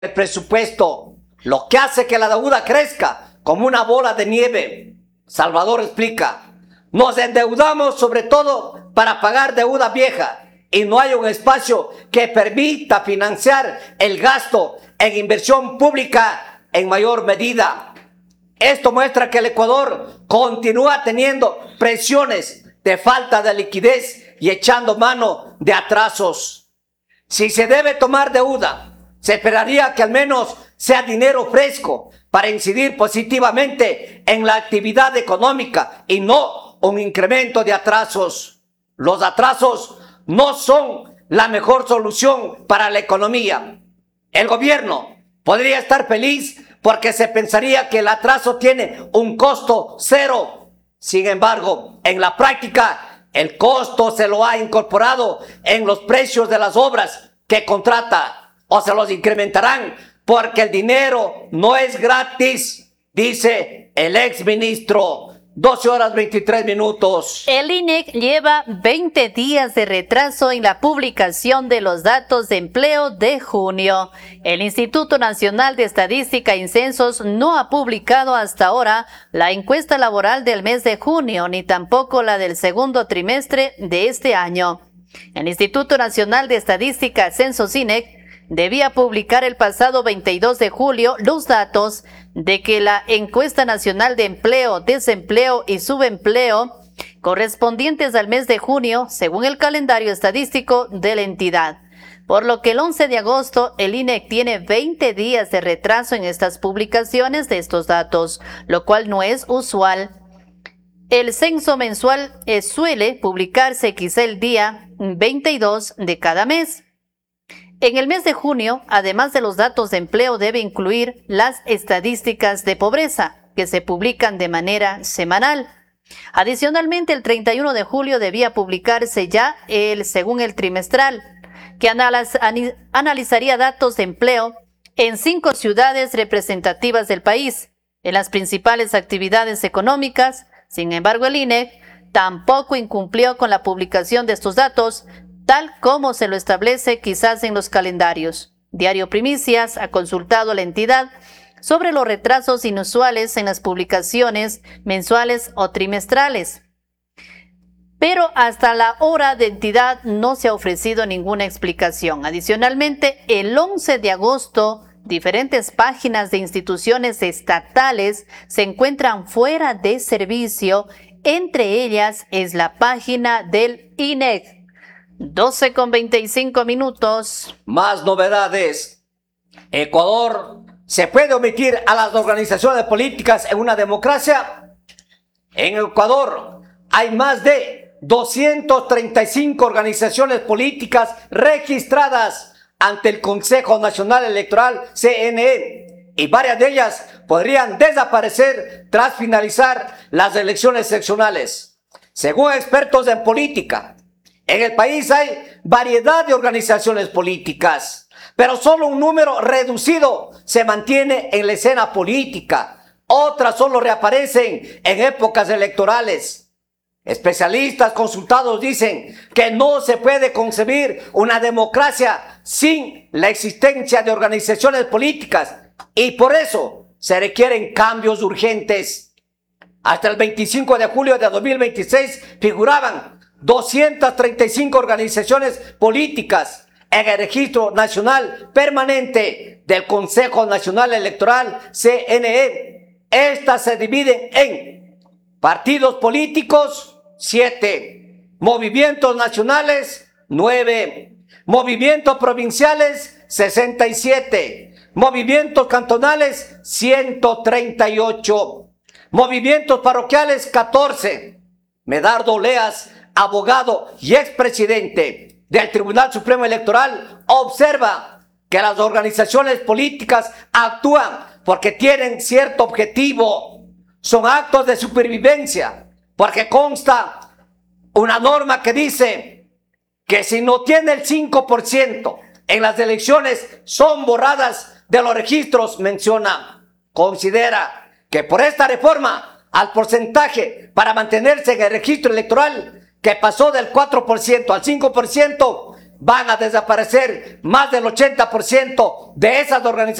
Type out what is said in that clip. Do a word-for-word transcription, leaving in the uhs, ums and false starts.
el presupuesto, lo que hace que la deuda crezca como una bola de nieve. Salvador explica, nos endeudamos sobre todo para pagar deuda vieja y no hay un espacio que permita financiar el gasto en inversión pública en mayor medida. Esto muestra que el Ecuador continúa teniendo presiones de falta de liquidez y echando mano de atrasos. Si se debe tomar deuda, se esperaría que al menos sea dinero fresco para incidir positivamente en la actividad económica y no un incremento de atrasos. Los atrasos no son la mejor solución para la economía. El gobierno podría estar feliz porque se pensaría que el atraso tiene un costo cero. Sin embargo, en la práctica, el costo se lo ha incorporado en los precios de las obras que contrata o se los incrementarán porque el dinero no es gratis, dice el exministro. doce horas veintitrés minutos. El I N E C lleva veinte días de retraso en la publicación de los datos de empleo de junio. El Instituto Nacional de Estadística y Censos no ha publicado hasta ahora la encuesta laboral del mes de junio, ni tampoco la del segundo trimestre de este año. El Instituto Nacional de Estadística y Censos I N E C debía publicar el pasado veintidós de julio los datos de que la encuesta nacional de empleo, desempleo y subempleo correspondientes al mes de junio, según el calendario estadístico de la entidad. Por lo que el once de agosto el I N E C tiene veinte días de retraso en estas publicaciones de estos datos, lo cual no es usual. El censo mensual eh, suele publicarse quizá el día veintidós de cada mes. En el mes de junio, además de los datos de empleo, debe incluir las estadísticas de pobreza, que se publican de manera semanal. Adicionalmente, el treinta y uno de julio debía publicarse ya el según el trimestral, que analiz- analizaría datos de empleo en cinco ciudades representativas del país, en las principales actividades económicas. Sin embargo, el I N E C tampoco incumplió con la publicación de estos datos, tal como se lo establece quizás en los calendarios. Diario Primicias ha consultado a la entidad sobre los retrasos inusuales en las publicaciones mensuales o trimestrales. Pero hasta la hora de entidad no se ha ofrecido ninguna explicación. Adicionalmente, el once de agosto, diferentes páginas de instituciones estatales se encuentran fuera de servicio. Entre ellas es la página del I N E C. doce con veinticinco minutos. Más novedades. Ecuador se puede omitir a las organizaciones políticas en una democracia. En Ecuador hay más de doscientas treinta y cinco organizaciones políticas registradas ante el Consejo Nacional Electoral C N E y varias de ellas podrían desaparecer tras finalizar las elecciones seccionales. Según expertos en política, en el país hay variedad de organizaciones políticas, pero solo un número reducido se mantiene en la escena política. Otras solo reaparecen en épocas electorales. Especialistas consultados dicen que no se puede concebir una democracia sin la existencia de organizaciones políticas y por eso se requieren cambios urgentes. Hasta el veinticinco de julio de dos mil veintiséis figuraban doscientas treinta y cinco organizaciones políticas en el registro nacional permanente del Consejo Nacional Electoral C N E. Estas se dividen en partidos políticos, siete, movimientos nacionales, nueve, movimientos provinciales, sesenta y siete, movimientos cantonales, ciento treinta y ocho, movimientos parroquiales, catorce. Medardo Oleas, abogado y expresidente del Tribunal Supremo Electoral, observa que las organizaciones políticas actúan porque tienen cierto objetivo. Son actos de supervivencia, porque consta una norma que dice que si no tiene el cinco por ciento en las elecciones son borradas de los registros, menciona. Considera que por esta reforma al porcentaje para mantenerse en el registro electoral, que pasó del cuatro por ciento al cinco por ciento, van a desaparecer más del ochenta por ciento de esas organizaciones.